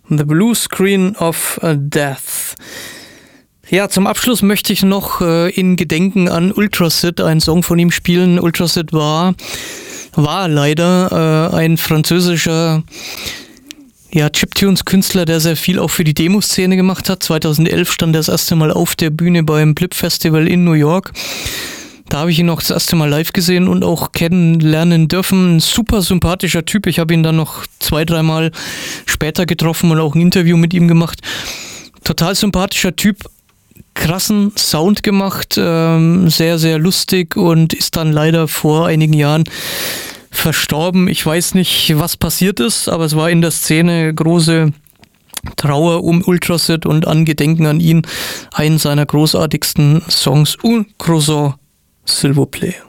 The Blue Screen of Death. Ja, zum Abschluss möchte ich noch in Gedenken an Ultracid einen Song von ihm spielen. Ultracid war leider ein französischer Chiptunes-Künstler, der sehr viel auch für die Demoszene gemacht hat. 2011 stand er das erste Mal auf der Bühne beim Blip Festival in New York. Da habe ich ihn auch das erste Mal live gesehen und auch kennenlernen dürfen. Ein super sympathischer Typ. Ich habe ihn dann noch 2-3 Mal später getroffen und auch ein Interview mit ihm gemacht. Total sympathischer Typ. Krassen Sound gemacht. Sehr, sehr lustig und ist dann leider vor einigen Jahren verstorben. Ich weiß nicht, was passiert ist, aber es war in der Szene große Trauer um Ultracid und Angedenken an ihn. Einen seiner großartigsten Songs, Un Croissant, s'il vous plaît.